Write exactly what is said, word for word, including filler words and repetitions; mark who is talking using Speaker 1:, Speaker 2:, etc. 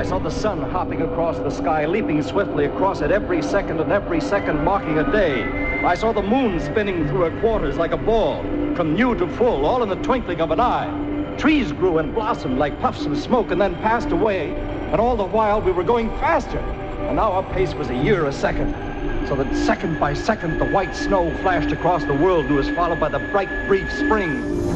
Speaker 1: I saw the sun hopping across the sky, leaping swiftly across it every second and every second marking a day. I saw the moon spinning through her quarters like a ball, from new to full, all in the twinkling of an eye. Trees grew and blossomed like puffs of smoke and then passed away, and all the while we were going faster, and now our pace was a year a second, so that second by second the white snow flashed across the world and was followed by the bright, brief spring.